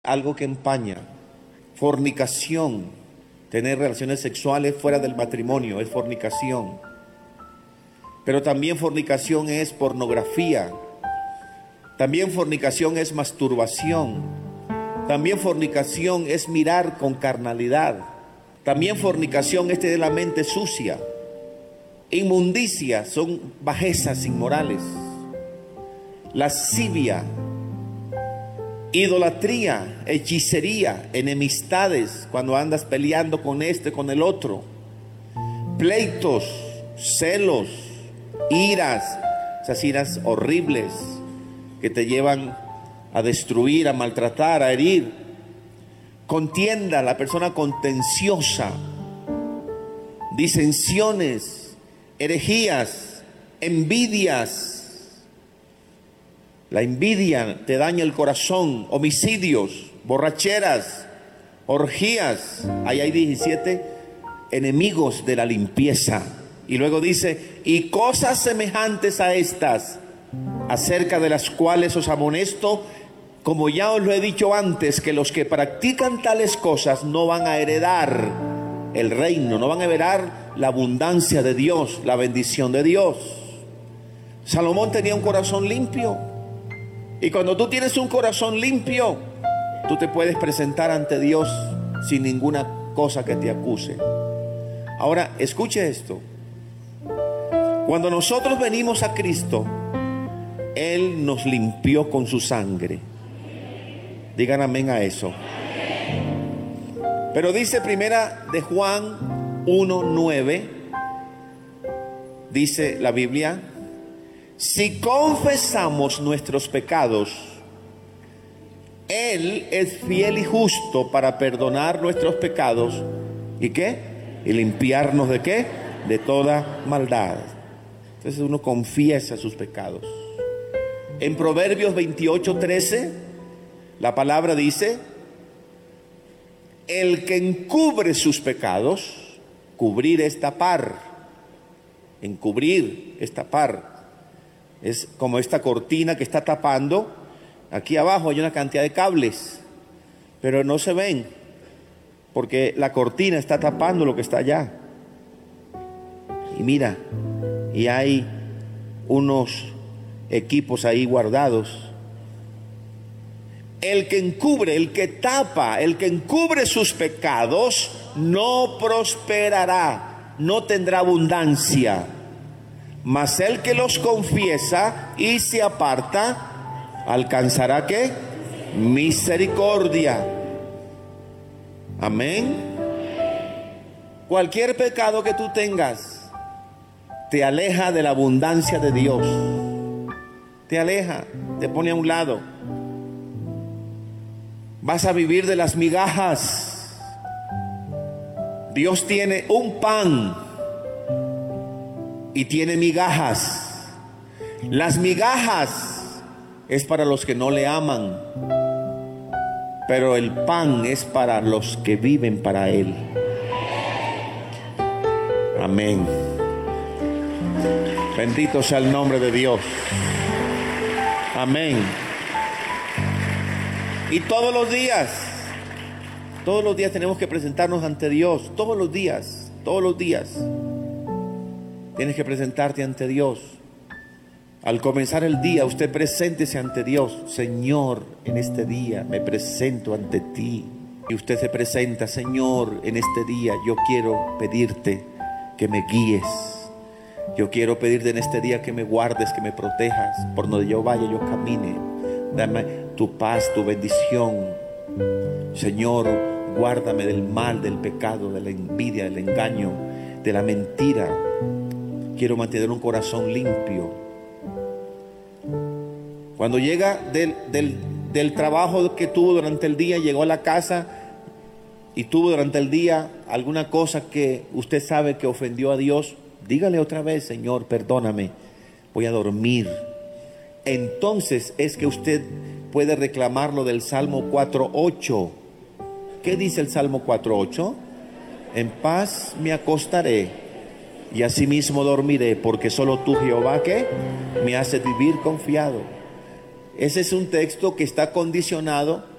algo que empaña. Fornicación, tener relaciones sexuales fuera del matrimonio, es fornicación. Pero también fornicación es pornografía. También fornicación es masturbación. También fornicación es mirar con carnalidad. También fornicación es tener la mente sucia. Inmundicia son bajezas inmorales. Lascivia, idolatría, hechicería, enemistades, cuando andas peleando con este, con el otro, pleitos, celos, iras, esas iras horribles que te llevan a destruir, a maltratar, a herir. Contienda, la persona contenciosa, disensiones, herejías, envidias. La envidia te daña el corazón, homicidios, borracheras, orgías. Ahí hay 17 enemigos de la limpieza. Y luego dice, y cosas semejantes a estas, acerca de las cuales os amonesto, como ya os lo he dicho antes, que los que practican tales cosas no van a heredar el reino, no van a heredar la abundancia de Dios, la bendición de Dios. Salomón tenía un corazón limpio. Y cuando tú tienes un corazón limpio, tú te puedes presentar ante Dios sin ninguna cosa que te acuse. Ahora, escuche esto. Cuando nosotros venimos a Cristo, Él nos limpió con su sangre. Digan amén a eso. Pero dice primera de Juan 1:9, dice la Biblia, si confesamos nuestros pecados, Él es fiel y justo para perdonar nuestros pecados. ¿Y qué? Y limpiarnos ¿de qué? De toda maldad. Entonces uno confiesa sus pecados. En Proverbios 28:13, la palabra dice, el que encubre sus pecados, cubrir es tapar. Encubrir es tapar. Es como esta cortina que está tapando. Aquí abajo hay una cantidad de cables, pero no se ven, porque la cortina está tapando lo que está allá. Y mira, y hay unos equipos ahí guardados. El que encubre, el que tapa, el que encubre sus pecados, no prosperará, no tendrá abundancia. Mas el que los confiesa y se aparta, alcanzará ¿qué? Misericordia. Amén. Cualquier pecado que tú tengas te aleja de la abundancia de Dios. Te aleja, te pone a un lado. Vas a vivir de las migajas. Dios tiene un pan y tiene migajas. Las migajas es para los que no le aman, pero el pan es para los que viven para Él. Amén. Bendito sea el nombre de Dios. Amén. Y todos los días tenemos que presentarnos ante Dios. Todos los días tienes que presentarte ante Dios. Al comenzar el día, usted preséntese ante Dios. Señor, en este día me presento ante ti. Y usted se presenta, Señor, en este día yo quiero pedirte que me guíes. Yo quiero pedirte en este día que me guardes, que me protejas. Por donde yo vaya, yo camine. Dame tu paz, tu bendición. Señor, guárdame del mal, del pecado, de la envidia, del engaño, de la mentira. Quiero mantener un corazón limpio. Cuando llega del trabajo que tuvo durante el día, llegó a la casa y tuvo durante el día alguna cosa que usted sabe que ofendió a Dios, dígale otra vez, Señor, perdóname, voy a dormir. Entonces es que usted puede reclamarlo del Salmo 4:8. ¿Qué dice el Salmo 4:8? En paz me acostaré y asimismo dormiré, porque solo tú, Jehová, ¿qué? Me hace vivir confiado. Ese es un texto que está condicionado